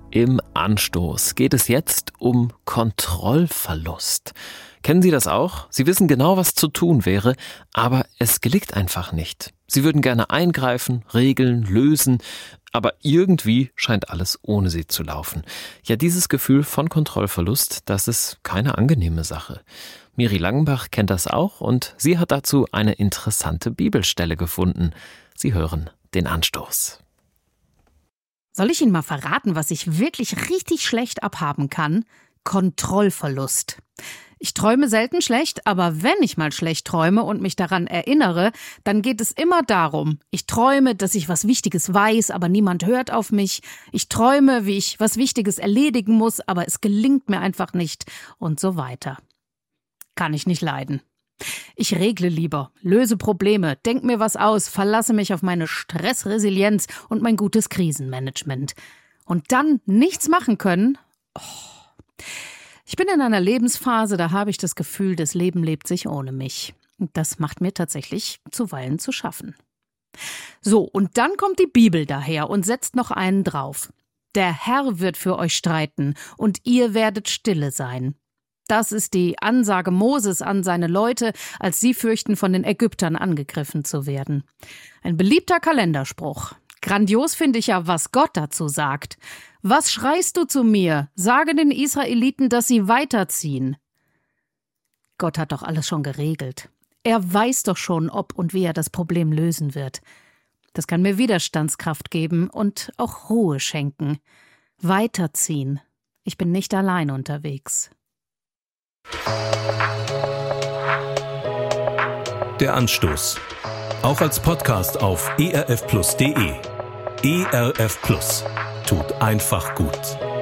Im Anstoß geht es jetzt um Kontrollverlust. Kennen Sie das auch? Sie wissen genau, was zu tun wäre, aber es gelingt einfach nicht. Sie würden gerne eingreifen, regeln, lösen, aber irgendwie scheint alles ohne Sie zu laufen. Ja, dieses Gefühl von Kontrollverlust, das ist keine angenehme Sache. Miri Langenbach kennt das auch und sie hat dazu eine interessante Bibelstelle gefunden. Sie hören den Anstoß. Soll ich Ihnen mal verraten, was ich wirklich richtig schlecht abhaben kann? Kontrollverlust. Ich träume selten schlecht, aber wenn ich mal schlecht träume und mich daran erinnere, dann geht es immer darum. Ich träume, dass ich was Wichtiges weiß, aber niemand hört auf mich. Ich träume, wie ich was Wichtiges erledigen muss, aber es gelingt mir einfach nicht und so weiter. Kann ich nicht leiden. Ich regle lieber, löse Probleme, denk mir was aus, verlasse mich auf meine Stressresilienz und mein gutes Krisenmanagement. Und dann nichts machen können? Ich bin in einer Lebensphase, da habe ich das Gefühl, das Leben lebt sich ohne mich. Und das macht mir tatsächlich zuweilen zu schaffen. So, und dann kommt die Bibel daher und setzt noch einen drauf. Der Herr wird für euch streiten und ihr werdet stille sein. Das ist die Ansage Moses an seine Leute, als sie fürchten, von den Ägyptern angegriffen zu werden. Ein beliebter Kalenderspruch. Grandios finde ich ja, was Gott dazu sagt. Was schreist du zu mir? Sage den Israeliten, dass sie weiterziehen. Gott hat doch alles schon geregelt. Er weiß doch schon, ob und wie er das Problem lösen wird. Das kann mir Widerstandskraft geben und auch Ruhe schenken. Weiterziehen. Ich bin nicht allein unterwegs. Der Anstoß. Auch als Podcast auf erfplus.de. ERF Plus. Tut einfach gut.